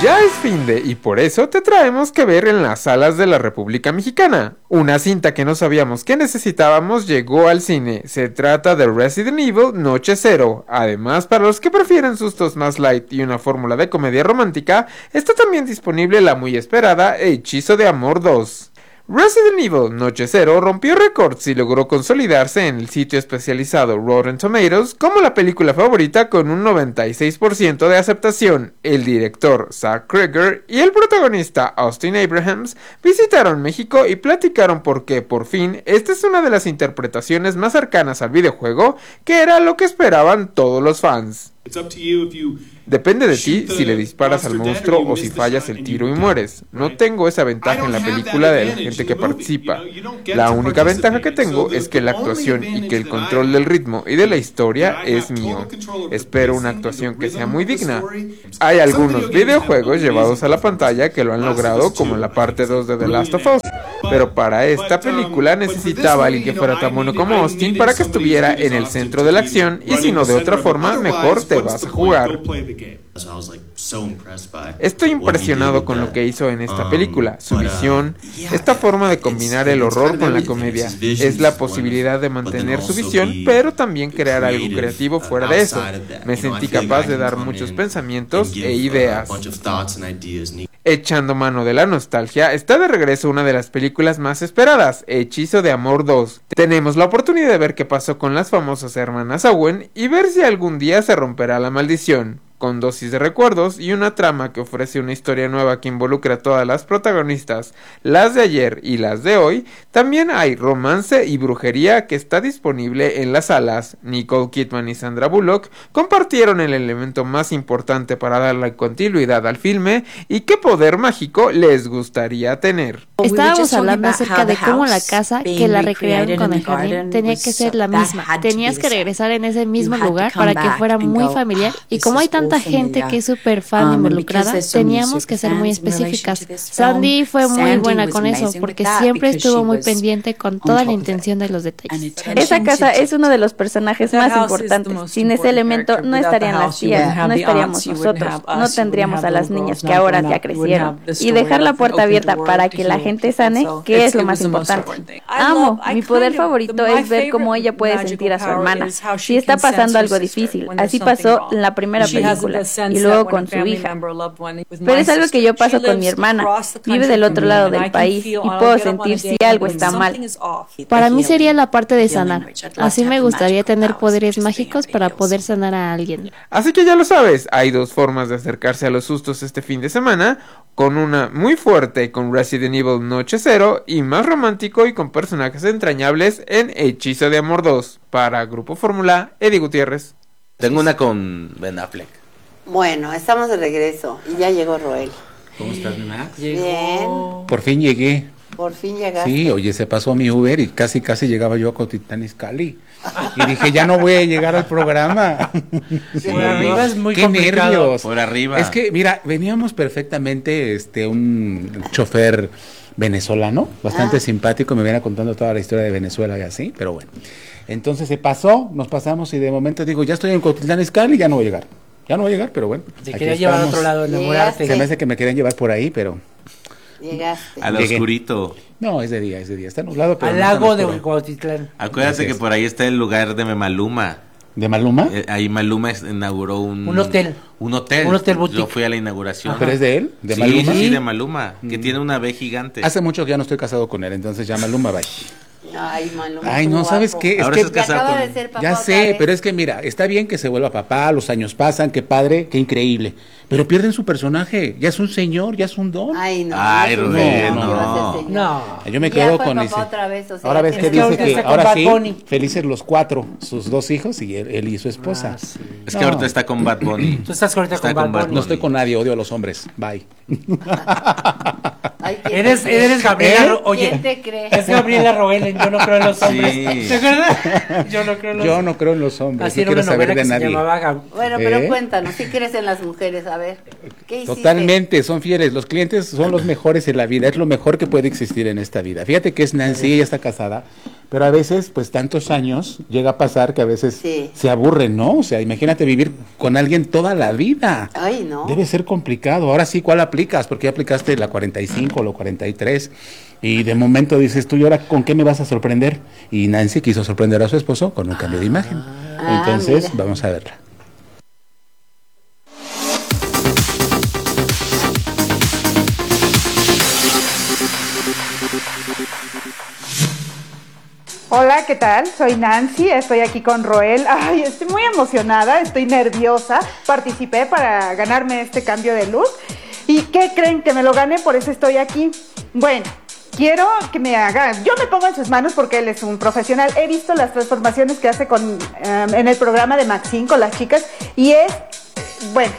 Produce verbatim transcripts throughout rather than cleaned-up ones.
Ya es finde y por eso te traemos que ver en las salas de la República Mexicana. Una cinta que no sabíamos que necesitábamos llegó al cine. Se trata de Resident Evil Noche Cero. Además, para los que prefieren sustos más light y una fórmula de comedia romántica, está también disponible la muy esperada Hechizo de Amor dos. Resident Evil Noche Cero rompió récords y logró consolidarse en el sitio especializado Rotten Tomatoes como la película favorita con un noventa y seis por ciento de aceptación. El director Zach Cregger y el protagonista Austin Abrahams visitaron México y platicaron por qué, por fin, esta es una de las interpretaciones más cercanas al videojuego, que era lo que esperaban todos los fans. Depende de ti si le disparas al monstruo o si fallas el tiro y mueres. No tengo esa ventaja en la película de la gente que participa. La única ventaja que tengo es que la actuación y que el control del ritmo y de la historia es mío. Espero una actuación que sea muy digna. Hay algunos videojuegos llevados a la pantalla que lo han logrado, como la parte dos de The Last of Us, pero para esta película necesitaba alguien que fuera tan bueno como Austin para que estuviera en el centro de la acción, y si no de otra forma, mejor te vas a jugar. Estoy impresionado con lo que hizo en esta película, su visión, esta forma de combinar el horror con la comedia. Es la posibilidad de mantener su visión, pero también crear algo creativo fuera de eso. Me sentí capaz de dar muchos pensamientos e ideas. Echando mano de la nostalgia, está de regreso una de las películas más esperadas, Hechizo de Amor dos. Tenemos la oportunidad de ver qué pasó con las famosas hermanas Owen y ver si algún día se romperá la maldición. Con dosis de recuerdos y una trama que ofrece una historia nueva que involucra a todas las protagonistas, las de ayer y las de hoy, también hay romance y brujería que está disponible en las salas. Nicole Kidman y Sandra Bullock compartieron el elemento más importante para darle continuidad al filme, y qué poder mágico les gustaría tener. Estábamos hablando acerca de cómo la casa que la recrearon con el jardín tenía que ser la misma. Tenías que regresar en ese mismo lugar para que fuera muy familiar, y como hay tanta gente que es súper fan involucrada, teníamos que ser muy específicas. Sandy fue muy buena con eso, porque siempre estuvo muy pendiente con toda la intención de los detalles. Esa casa es uno de los personajes más importantes. Sin ese elemento no estarían las tías, no estaríamos nosotros, no tendríamos a las niñas que ahora ya crecieron. Y dejar la puerta abierta para que la gente sane, que es lo más importante. Amo, mi poder favorito es ver cómo ella puede sentir a su hermana, si está pasando algo difícil. Así pasó en la primera película y luego con su hija. Pero es algo que yo paso con mi hermana. Vive del otro lado del país y puedo sentir si algo está mal. Para mí sería la parte de sanar. Así me gustaría tener poderes mágicos para poder sanar a alguien. Así que ya lo sabes, hay dos formas de acercarse a los sustos este fin de semana, con una muy fuerte con Resident Evil Noche Cero y más romántico y con personajes entrañables en Hechizo de Amor dos. Para Grupo Fórmula, Eddie Gutiérrez. Tengo una con Ben Affleck. Bueno, estamos de regreso y ya llegó Roel. ¿Cómo estás, Max? Bien. Por fin llegué. Por fin llegaste. Sí, oye, se pasó mi Uber y casi casi llegaba yo a Cotitlán Izcalli. Y dije, ya no voy a llegar al programa. Sí, por arriba es muy Qué complicado. nervios. Por arriba. Es que, mira, veníamos perfectamente, este, un chofer venezolano, bastante Ah. simpático, me viene contando toda la historia de Venezuela y así, pero bueno. Entonces se pasó, nos pasamos y de momento digo, ya estoy en Cotitlán Izcalli y ya no voy a llegar. Ya no voy a llegar, pero bueno. Te aquí quería llevar a estamos. otro lado, enamorarte. Se me hace que me querían llevar por ahí, pero Llegaste. Al Llegué. oscurito. no, es de día, es de día. Está nublado, pero Al no está lago de oscuro. Cuautitlán. Acuérdate Gracias. que por ahí está el lugar de Maluma. ¿De Maluma? Eh, ahí Maluma es- inauguró un... Un hotel. Un hotel. Un hotel boutique. Yo fui a la inauguración. ¿Pero es de él? ¿De sí, Maluma? sí, de Maluma. Que Mm. tiene una B gigante. Hace mucho que ya no estoy casado con él, entonces ya Maluma, bye. Ay, Maluma, Ay, no, guapo. ¿sabes qué? Es Ahora que estás casado acaba con... de ser papá ya otra sé, vez. pero es que mira, está bien que se vuelva papá, los años pasan, qué padre, qué increíble. Pero pierden su personaje, ya es un señor, ya es un don. Ay, no. Ay, no, Rubén, no, no. va a ser señor. No. Yo me Ya quedo fue con papá ese. otra vez, o sea, Ahora ves que que es que dice ahorita que está con ahora Bad sí, Bunny. felices los cuatro, sus dos hijos y él, él y su esposa. Ah, sí. Es que No. ahorita está con Bad Bunny. Tú estás ahorita Está con con Bad Bad Bunny. No estoy con nadie, odio a los hombres. Bye. Ay, ¿quién Eres, te cree? eres Gabriela. ¿Eh? Ro- Oye, ¿Quién te cree? es Gabriela Roel en Yo no creo en los hombres. Sí. ¿Te acuerdas? Yo no creo en los Yo no creo en los hombres, Así no era quiero una saber novela de que se nadie. llamaba Gab- Bueno, pero ¿Eh? cuéntanos, si crees en las mujeres, a ver, ¿qué hiciste? Totalmente, son fieles. Los clientes son los mejores en la vida. Es lo mejor que puede existir en esta vida. Fíjate que es Nancy, ella está casada, Pero a veces, pues tantos años, llega a pasar que a veces sí. se aburren, ¿no? O sea, imagínate vivir con alguien toda la vida. Ay, no. Debe ser complicado. Ahora sí, ¿cuál aplicas? Porque ya aplicaste la cuarenta y cinco o la cuarenta y tres. Y de momento dices tú, ¿y ahora con qué me vas a sorprender? Y Nancy quiso sorprender a su esposo con un cambio de imagen. Ah, Entonces, mira. vamos a verla. Hola, ¿qué tal? Soy Nancy, estoy aquí con Roel. Ay, estoy muy emocionada, estoy nerviosa. Participé para ganarme este cambio de look. ¿Y qué creen? Que me lo gané, por eso estoy aquí. Bueno, quiero que me haga... Yo me pongo en sus manos porque él es un profesional. He visto las transformaciones que hace con, um, en el programa de Maxine con las chicas y es, bueno,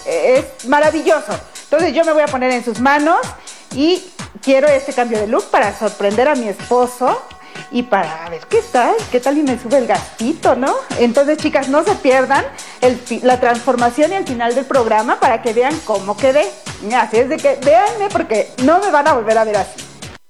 es maravilloso. Entonces yo me voy a poner en sus manos y quiero este cambio de look para sorprender a mi esposo. Y para ver qué tal, qué tal y me sube el gastito, ¿no? Entonces, chicas, no se pierdan el, la transformación y el final del programa para que vean cómo quedé. Así es de que véanme porque no me van a volver a ver así.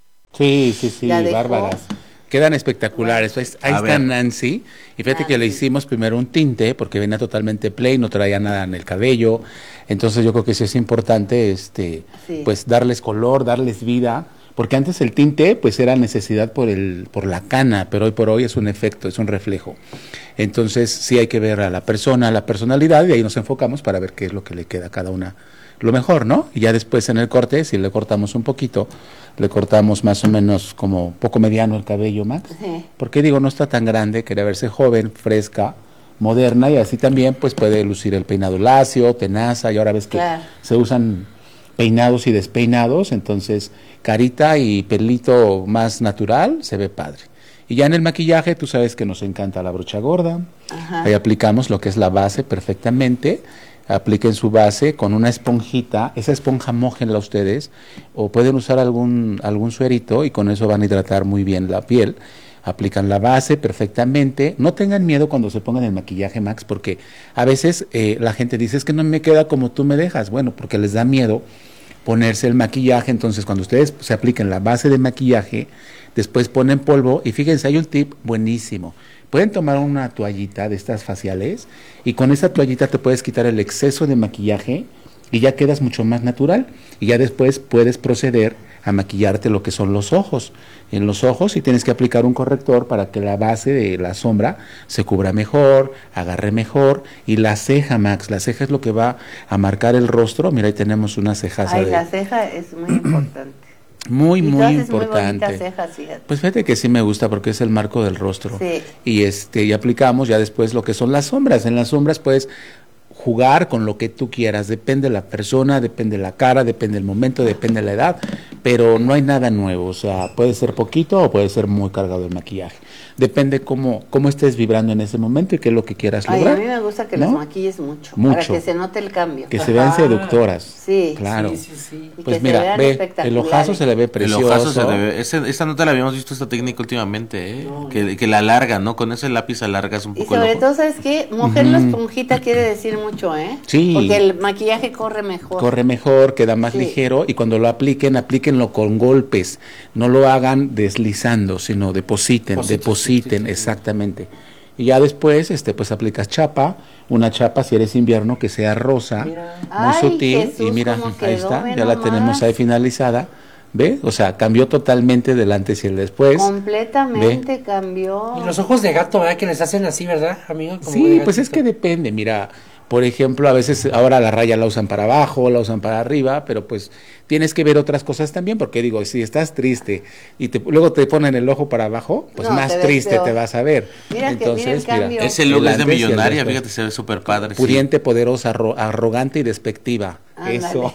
Sí, sí, sí, bárbaras. Quedan espectaculares. Bueno, ahí está ver. Nancy. Y fíjate Nancy. que le hicimos primero un tinte porque venía totalmente plain, no traía nada en el cabello. Entonces yo creo que sí es importante este, sí. pues darles color, darles vida. Porque antes el tinte pues era necesidad por el por la cana, pero hoy por hoy es un efecto, es un reflejo. Entonces sí hay que ver a la persona, a la personalidad, y ahí nos enfocamos para ver qué es lo que le queda a cada una lo mejor, ¿no? Y ya después en el corte, si le cortamos un poquito, le cortamos más o menos como poco mediano el cabello, Max. Sí. Porque digo, no está tan grande, quería verse joven, fresca, moderna, y así también pues puede lucir el peinado lacio, tenaza, y ahora ves que claro. se usan peinados y despeinados, entonces carita y pelito más natural, se ve padre. Y ya en el maquillaje, tú sabes que nos encanta la brocha gorda. Ajá. Ahí aplicamos lo que es la base perfectamente. Apliquen su base con una esponjita, esa esponja mójenla ustedes, o pueden usar algún, algún suerito y con eso van a hidratar muy bien la piel. Aplican la base perfectamente. No tengan miedo cuando se pongan el maquillaje, Max, porque a veces eh, la gente dice, es que no me queda como tú me dejas. Bueno, porque les da miedo ponerse el maquillaje. Entonces, cuando ustedes se apliquen la base de maquillaje, después ponen polvo. Y fíjense, hay un tip buenísimo. Pueden tomar una toallita de estas faciales y con esa toallita te puedes quitar el exceso de maquillaje y ya quedas mucho más natural. Y ya después puedes proceder a maquillarte lo que son los ojos. En los ojos sí tienes que aplicar un corrector para que la base de la sombra se cubra mejor, agarre mejor. Y la ceja, Max, la ceja es lo que va a marcar el rostro. Mira, ahí tenemos una ceja. Ay, de... la ceja es muy importante. Muy, y muy Muy importante. bonitas cejas, fíjate. Pues fíjate que sí me gusta porque es el marco del rostro. Sí. Y este, y aplicamos ya después lo que son las sombras. En las sombras puedes jugar con lo que tú quieras, depende de la persona, depende de la cara, depende del momento, depende de la edad, pero no hay nada nuevo, o sea, puede ser poquito o puede ser muy cargado el maquillaje. Depende cómo, cómo estés vibrando en ese momento y qué es lo que quieras Ay, lograr. a mí me gusta que ¿no? las maquilles mucho, mucho, para que se note el cambio. Que Ajá. se vean seductoras. Sí, claro. sí, sí, sí. Y pues que mira, se ve, el ojazo se le ve precioso. El ojazo se le ve, ese, esta no te la habíamos visto esta técnica últimamente, ¿eh? No, que, que la alarga, ¿no? Con ese lápiz alargas un poco y sobre el ojo. todo, ¿sabes qué? Mojar uh-huh. la esponjita quiere decir mucho, ¿eh? Sí. Porque el maquillaje corre mejor. Corre mejor, queda más sí. ligero, y cuando lo apliquen, aplíquenlo con golpes. No lo hagan deslizando, sino depositen, Posito, depositen, sí, sí, exactamente. Y ya después, este, pues aplicas chapa, una chapa si eres invierno que sea rosa, mira. muy Ay, sutil, Jesús, y mira, ahí está, ya la más. tenemos ahí finalizada. ¿Ve? O sea, cambió totalmente del antes y el después. Completamente ¿Ve? cambió. Y los ojos de gato, ¿verdad? Que les hacen así, ¿verdad, amigo? Como sí, pues es que depende, mira. Por ejemplo, a veces ahora la raya la usan para abajo, la usan para arriba, pero pues tienes que ver otras cosas también, porque digo, si estás triste y te, luego te ponen el ojo para abajo, pues no, más te triste peor. te vas a ver. Mira Entonces, que, mira, mira ese look es de millonaria, fíjate, se ve súper padre. Pudiente, sí. poderosa, arro, arrogante y despectiva. Ándale. Eso.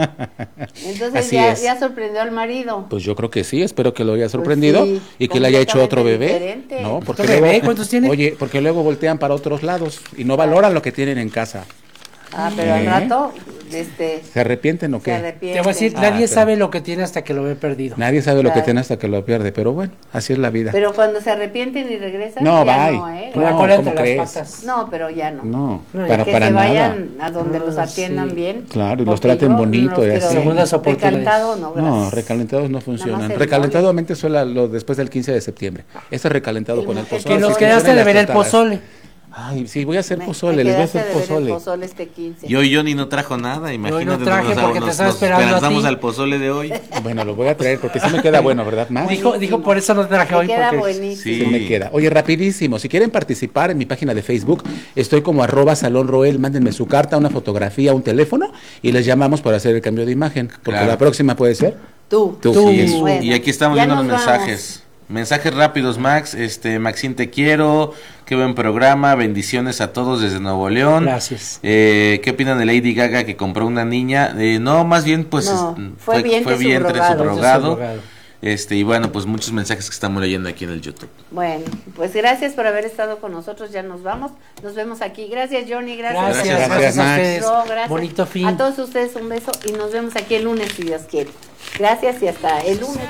Entonces ya, ya sorprendió al marido. Pues yo creo que sí, espero que lo haya sorprendido pues sí, y que le haya hecho otro bebé. Diferente. No, porque ¿Otro luego, bebé? ¿Cuántos tiene? Oye, porque luego voltean para otros lados y no valoran lo que tienen en casa. Ah, pero al rato Este, ¿Se arrepienten o qué? Se arrepienten. Te voy a decir, Ah, nadie pero- sabe lo que tiene hasta que lo ve perdido. Nadie sabe lo Claro. que tiene hasta que lo pierde, pero bueno, así es la vida. Pero cuando se arrepienten y regresan, No, ya bye. no, ¿eh? Con la No, cola ¿cómo entre crees? las patas. No, pero ya no. No, No, para, que para se nada. vayan a donde los Ah, atiendan sí. bien. Claro, y los Porque traten yo bonito no y quiero- así. Segundas oportunidades. Recalentado no, gracias. No, recalentados no Nada funcionan. más el Recalentadamente suele lo después del quince de septiembre. Este es recalentado El con el mo- el pozole. Que nos sí quedaste funcionan de las ver el tostadas. pozole. Ay, sí, voy a hacer Me- pozole, me les voy a quedaste hacer de ver pozole. el pozole este quince. Y hoy Johnny no trajo nada, imagínate. traje nos, porque te nos, estaba nos esperando a esperanzamos ti. al pozole de hoy. Bueno, lo voy a traer porque sí me queda bueno, ¿verdad, Max? Dijo, dijo, por eso no traje Me hoy. queda Porque buenísimo. Sí me queda. Oye, rapidísimo, si quieren participar en mi página de Facebook, estoy como arroba Salón Roel, mándenme su carta, una fotografía, un teléfono y les llamamos para hacer el cambio de imagen. Porque Claro. la próxima puede ser. Tú. Tú. Sí, es- Bueno, y aquí estamos ya viendo los nos vamos. mensajes. Mensajes rápidos, Max. Este, Maxine, te quiero. Qué buen programa. Bendiciones a todos desde Nuevo León. Gracias. Eh, ¿Qué opinan de Lady Gaga que compró una niña? Eh, no, más bien, pues No, es- fue vientre vientre subrogado. subrogado. Subrogado. Este, y bueno, pues muchos mensajes que estamos leyendo aquí en el YouTube. Bueno, pues gracias por haber estado con nosotros. Ya nos vamos. Nos vemos aquí. Gracias, Johnny. Gracias. Gracias, Gracias, gracias, a Max. ustedes. Ro, gracias. Bonito fin. A todos ustedes un beso y nos vemos aquí el lunes si Dios quiere. Gracias y hasta el lunes.